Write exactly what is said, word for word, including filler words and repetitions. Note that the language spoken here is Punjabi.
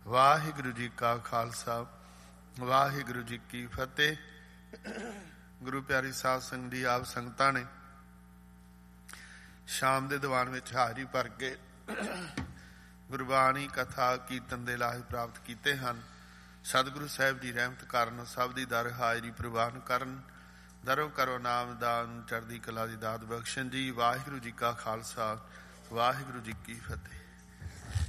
ਵਾਹਿਗੁਰੂ ਜੀ ਕਾ ਖਾਲਸਾ ਵਾਹਿਗੁਰੂ ਜੀ ਕੀ ਫਤਿਹ। ਗੁਰੂ ਪਿਆਰੀ ਸਾਧ ਸੰਗਤ ਦੀ ਆਪ ਸੰਗਤਾਂ ਨੇ ਸ਼ਾਮ ਦੇ ਦੀਵਾਨ ਵਿੱਚ ਹਾਜ਼ਰੀ ਭਰ ਕੇ ਗੁਰਬਾਣੀ ਕਥਾ ਕੀਰਤਨ ਦੇ ਲਾਭ ਪ੍ਰਾਪਤ ਕੀਤੇ ਹਨ। ਸਤਿਗੁਰੂ ਸਾਹਿਬ ਦੀ ਰਹਿਮਤ ਕਾਰਨ ਸਭ ਦੀ ਦਰ ਹਾਜ਼ਰੀ ਪ੍ਰਵਾਨ ਕਰਨ। ਦਰੋ ਕਰੋ ਨਾਮਦਾਨ, ਚੜ੍ਹਦੀ ਕਲਾ ਦੀ ਦਾਤ ਬਖਸ਼ਣ ਜੀ। ਵਾਹਿਗੁਰੂ ਜੀ ਕਾ ਖਾਲਸਾ ਵਾਹਿਗੁਰੂ ਜੀ ਕੀ ਫਤਿਹ।